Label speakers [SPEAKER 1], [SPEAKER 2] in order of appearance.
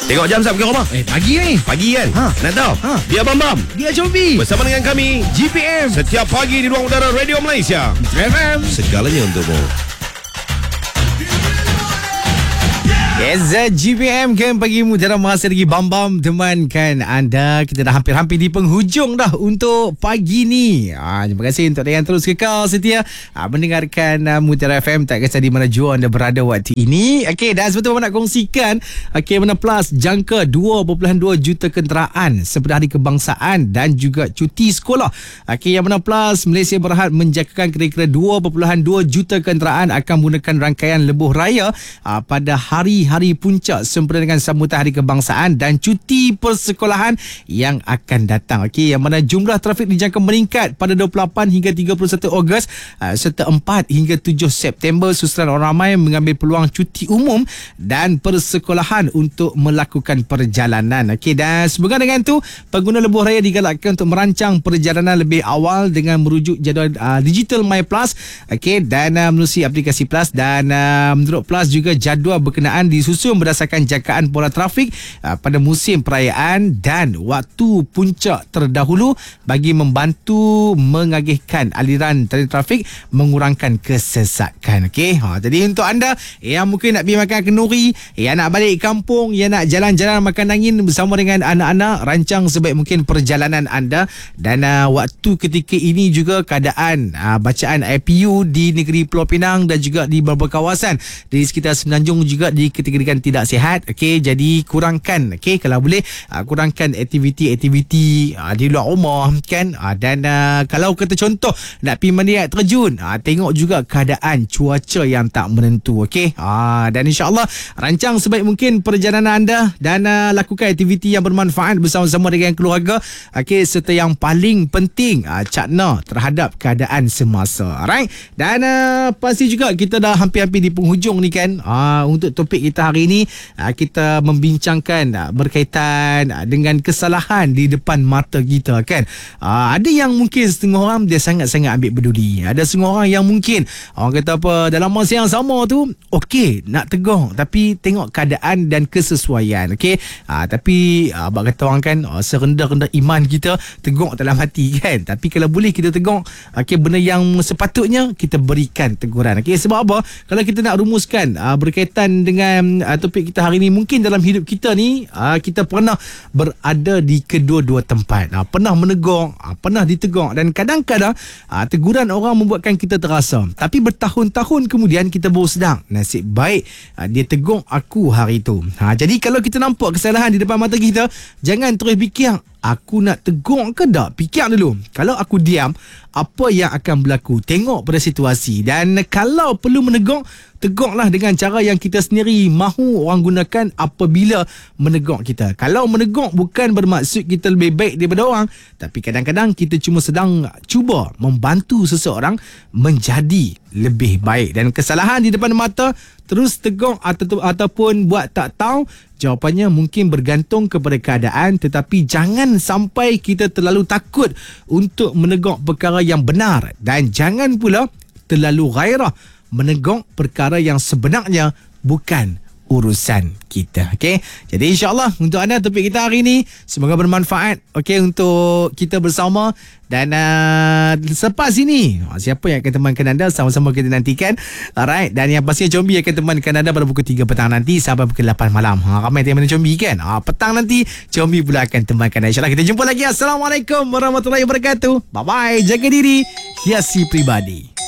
[SPEAKER 1] Tengok jam Sab ke rumah?
[SPEAKER 2] Pagi ni.
[SPEAKER 1] Pagi kan? Nak tahu? Dia Bam
[SPEAKER 2] Dia Combi.
[SPEAKER 1] bersama dengan kami
[SPEAKER 2] GPM.
[SPEAKER 1] setiap pagi di ruang udara Radio Malaysia.
[SPEAKER 2] FM.
[SPEAKER 1] Segalanya untukmu.
[SPEAKER 2] Yes, GPM kan pagi mutiara masa lagi Bam temankan anda. Kita dah hampir-hampir di penghujung dah untuk pagi ni. Terima kasih untuk yang terus kekal setia mendengarkan Mutiara FM tak kisah di mana jua anda berada waktu ini. Okey, dan sebetulnya nak kongsikan Mana Plus jangka 2.2 juta kenderaan sempena Hari Kebangsaan dan juga cuti sekolah. Mana Plus Malaysia berhad menjangkakan kira-kira 2.2 juta kenderaan akan menggunakan rangkaian lebuh raya pada hari puncak sempena dengan sambutan Hari Kebangsaan dan cuti persekolahan yang akan datang. Yang mana jumlah trafik dijangka meningkat pada 28 hingga 31 Ogos serta 4 hingga 7 September. Susulan orang ramai mengambil peluang cuti umum dan persekolahan untuk melakukan perjalanan. Dan sehubungan dengan itu, pengguna lebuh raya digalakkan untuk merancang perjalanan lebih awal dengan merujuk jadual digital My Plus dan menerusi aplikasi Plus. Dan menurut Plus juga jadual berkenaan disusun berdasarkan jangkaan pola trafik pada musim perayaan dan waktu puncak terdahulu bagi membantu mengagihkan aliran trafik, mengurangkan kesesakan. Jadi untuk anda yang mungkin nak pergi makan kenduri, yang nak balik kampung, yang nak jalan-jalan makan angin bersama dengan anak-anak, rancang sebaik mungkin perjalanan anda. Dan waktu ketika ini juga keadaan bacaan IPU di negeri Pulau Pinang dan juga di beberapa kawasan di sekitar Semenanjung juga dikategorikan tidak sihat. Jadi kurangkan kalau boleh kurangkan aktiviti-aktiviti di luar rumah kan. Dan kalau kata contoh nak pergi mandi air terjun, tengok juga keadaan cuaca yang tak menentu. Dan insya-Allah rancang sebaik mungkin perjalanan anda dan lakukan aktiviti yang bermanfaat bersama-sama dengan keluarga. Serta yang paling penting cakna terhadap keadaan semasa. Alright. Dan pasti juga kita dah hampir-hampir di penghujung ni kan. Untuk topik kita hari ini kita membincangkan berkaitan dengan kesalahan di depan mata kita kan. Ada yang mungkin setengah orang dia sangat-sangat ambil peduli. Ada setengah orang yang mungkin orang kata apa, dalam masa yang sama tu nak tegur tapi tengok keadaan dan kesesuaian. Tapi abang kata orang kan, serendah-rendah iman kita tegur dalam hati kan. Tapi kalau boleh kita tegur benda yang sepatutnya kita berikan teguran. Sebab apa? Kalau kita nak rumuskan berkaitan dengan topik kita hari ni, mungkin dalam hidup kita ni kita pernah berada di kedua-dua tempat. Pernah menegur, pernah ditegur, dan kadang-kadang teguran orang membuatkan kita terasa. Tapi bertahun-tahun kemudian kita baru sedar, nasib baik dia tegur aku hari itu. Jadi kalau kita nampak kesalahan di depan mata kita, jangan terus fikir aku nak tegur ke tak? Fikir dulu. Kalau aku diam, apa yang akan berlaku? Tengok pada situasi. Dan kalau perlu menegur, tegurlah dengan cara yang kita sendiri mahu orang gunakan apabila menegur kita. Kalau menegur bukan bermaksud kita lebih baik daripada orang, tapi kadang-kadang kita cuma sedang cuba membantu seseorang menjadi lebih baik. Dan kesalahan di depan mata, terus tegur ataupun buat tak tahu, jawapannya mungkin bergantung kepada keadaan. Tetapi jangan sampai kita terlalu takut untuk menegur perkara yang benar, dan jangan pula terlalu gairah menegur perkara yang sebenarnya bukan urusan kita. Jadi insya-Allah untuk anda topik kita hari ini semoga bermanfaat untuk kita bersama. Dan selepas ini siapa yang akan temankan anda, sama-sama kita nantikan. Alright. Dan yang pastinya Combi akan temankan anda pada pukul 3 petang nanti sampai pukul 8 malam. Ramai yang mana Combi kan. Petang nanti Combi pula akan temankan anda. InsyaAllah kita jumpa lagi. Assalamualaikum warahmatullahi wabarakatuh. Bye bye. Jaga diri, hiasi pribadi.